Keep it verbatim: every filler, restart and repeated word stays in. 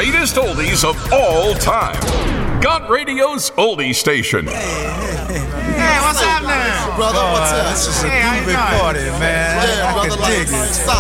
greatest oldies of all time. Got Radio's Oldie Station. Hey, hey, hey. Hey, what's happening? Brother, what's up? This is a Hey, how you groovy doing? party, man. Yeah, I brother, can like, dig it. stop.